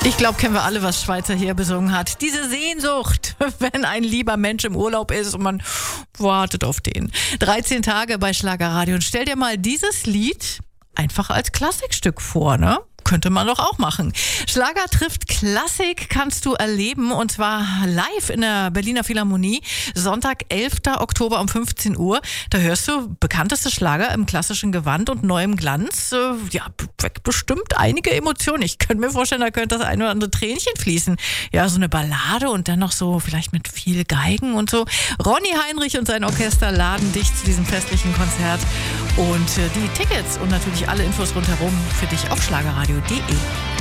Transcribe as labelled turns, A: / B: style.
A: Ich glaube, kennen wir alle, was Schweizer hier besungen hat. Diese Sehnsucht, wenn ein lieber Mensch im Urlaub ist und man wartet auf den. 13 Tage bei Schlagerradio. Und stell dir mal dieses Lied einfach als Klassikstück vor, ne? Könnte man doch auch machen. Schlager trifft Klassik kannst du erleben und zwar live in der Berliner Philharmonie. Sonntag, 11. Oktober um 15 Uhr. Da hörst du bekannteste Schlager im klassischen Gewand und neuem Glanz. Ja, weckt bestimmt einige Emotionen. Ich könnte mir vorstellen, da könnte das ein oder andere Tränchen fließen. Ja, so eine Ballade und dann noch so vielleicht mit viel Geigen und so. Ronny Heinrich und sein Orchester laden dich zu diesem festlichen Konzert. Und die Tickets und natürlich alle Infos rundherum für dich auf schlagerradio.de.